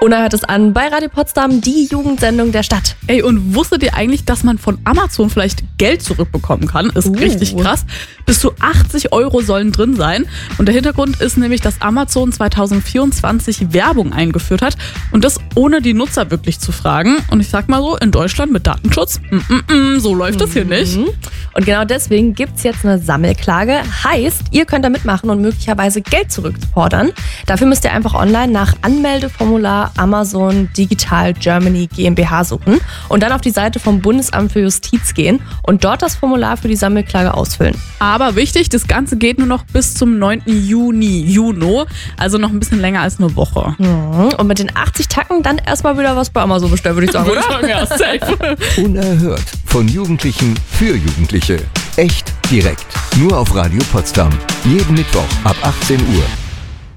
Una hört es an bei Radio Potsdam, die Jugendsendung der Stadt. Ey, und wusstet ihr eigentlich, dass man von Amazon vielleicht Geld zurückbekommen kann? Ist richtig krass. Bis zu 80 € sollen drin sein. Und der Hintergrund ist nämlich, dass Amazon 2024 Werbung eingeführt hat. Und das ohne die Nutzer wirklich zu fragen. Und ich sag mal so, in Deutschland mit Datenschutz, so läuft das hier nicht. Und genau deswegen gibt's jetzt eine Sammelklage. Heißt, ihr könnt da mitmachen und möglicherweise Geld zurückfordern. Dafür müsst ihr einfach online nach Anmeldeformular Amazon Digital Germany GmbH suchen und dann auf die Seite vom Bundesamt für Justiz gehen und dort das Formular für die Sammelklage ausfüllen. Aber wichtig, das Ganze geht nur noch bis zum 9. Juni, also noch ein bisschen länger als eine Woche. Und mit den 80 Tacken dann erstmal wieder was bei Amazon bestellen, würde ich sagen, oder? Ja, safe. Unerhört. Von Jugendlichen für Jugendliche. Echt direkt. Nur auf Radio Potsdam. Jeden Mittwoch ab 18 Uhr.